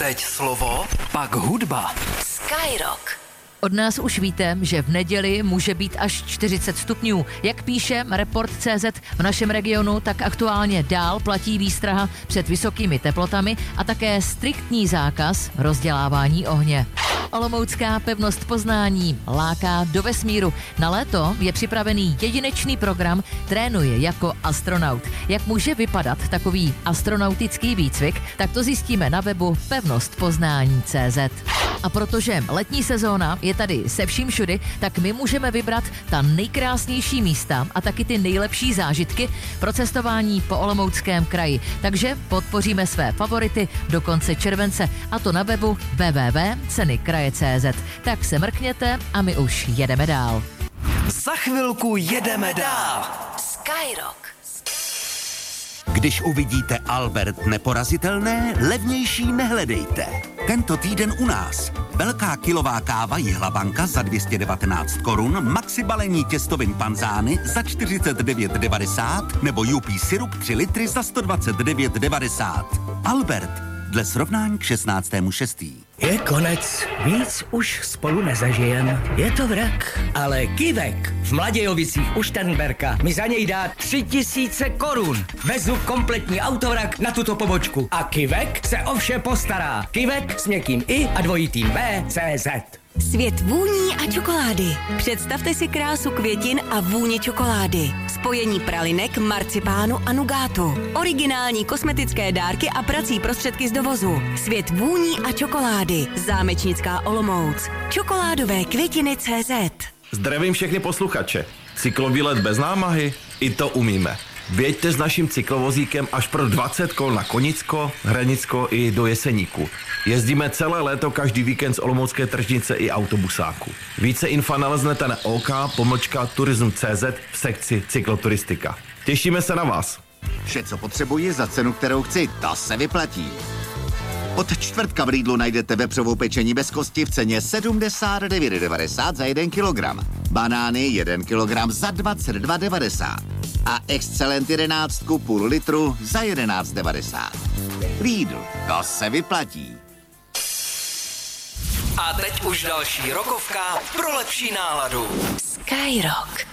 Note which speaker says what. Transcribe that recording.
Speaker 1: Teď slovo, pak hudba.
Speaker 2: Skyrock.
Speaker 3: Od nás už víte, že v neděli může být až 40 stupňů. Jak píše Report.cz, v našem regionu tak aktuálně dál platí výstraha před vysokými teplotami a také striktní zákaz rozdělávání ohně. Olomoucká pevnost Poznání láká do vesmíru. Na léto je připravený jedinečný program Trénuje jako astronaut. Jak může vypadat takový astronautický výcvik, tak to zjistíme na webu pevnostpoznání.cz. A protože letní sezóna je tady se vším všudy, tak my můžeme vybrat ta nejkrásnější místa a taky ty nejlepší zážitky pro cestování po Olomouckém kraji. Takže podpoříme své favority do konce července, a to na webu www.cenykraje.cz. Tak se mrkněte a my už jedeme dál.
Speaker 1: Za chvilku jedeme dál.
Speaker 2: Skyrock.
Speaker 4: Když uvidíte Albert neporazitelné, levnější nehledejte. Tento týden u nás. Velká kilová káva Jihlabanka za 219 korun, maxi balení těstovin panzány za 49,90 nebo Jupi sirup 3 litry za 129,90. Albert, dle srovnání k 16.6.
Speaker 5: Je konec, víc už spolu nezažijem. Je to vrak, ale Kivek v Mladějovicích u Šternberka mi za něj dá 3000 korun. Vezu kompletní autovrak na tuto pobočku a Kivek se o vše postará. Kivek s měkkým i a dvojitým B.cz.
Speaker 2: Svět vůní a čokolády. Představte si krásu květin a vůně čokolády. Spojení pralinek, marcipánu a nugátu. Originální kosmetické dárky a prací prostředky z dovozu. Svět vůní a čokolády. Zámečnická Olomouc. Čokoládové květiny.cz.
Speaker 6: Zdravím všechny posluchače. Cyklovýlet bez námahy? I to umíme. Věďte s naším cyklovozíkem až pro 20 kol na Konicko, Hranicko i do Jeseníku. Jezdíme celé léto každý víkend z Olomoucké tržnice i autobusáku. Více info naleznete na OK-turism.cz v sekci cykloturistika. Těšíme se na vás.
Speaker 7: Vše, co potřebuji za cenu, kterou chci, to se vyplatí. Od čtvrtka v Lidlu najdete vepřovou pečení bez kosti v ceně 79,90 za 1 kilogram. Banány 1 kilogram za 22,90. A Excelent 11 půl litru za 11,90. Lidl, to se vyplatí.
Speaker 1: A teď už další rokovka pro lepší náladu.
Speaker 2: Skyrock.